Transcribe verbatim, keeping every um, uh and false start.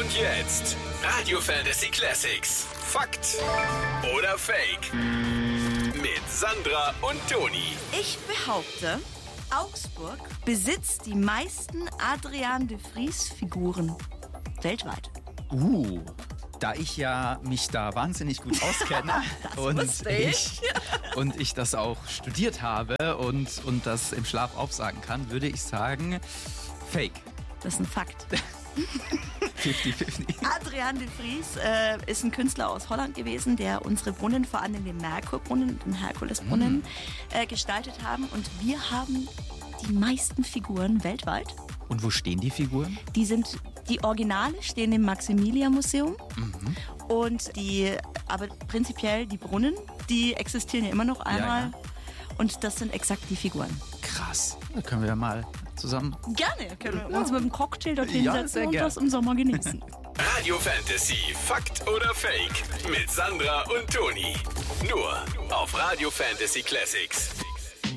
Und jetzt Radio Fantasy Classics. Fakt oder Fake? Mit Sandra und Toni. Ich behaupte, Augsburg besitzt die meisten Adrian de Vries-Figuren weltweit. Uh, da ich ja mich da wahnsinnig gut auskenne und, ich. Ich, und ich das auch studiert habe und, und das im Schlaf aufsagen kann, würde ich sagen, Fake. Das ist ein Fakt. fünfzig fünfzig. Adrian de Vries äh, ist ein Künstler aus Holland gewesen, der unsere Brunnen, vor allem den Merkurbrunnen, den Herkulesbrunnen, mm. äh, gestaltet haben. Und wir haben die meisten Figuren weltweit. Und wo stehen die Figuren? Die sind, die Originale stehen im Maximilian-Museum. Mhm. Und die, aber prinzipiell die Brunnen, die existieren ja immer noch einmal. Ja, ja. Und das sind exakt die Figuren. Krass. Da können wir ja mal zusammen. Gerne. Können wir uns mit einem Cocktail dorthin ja, setzen und das im Sommer genießen. Radio Fantasy, Fakt oder Fake? Mit Sandra und Toni. Nur auf Radio Fantasy Classics.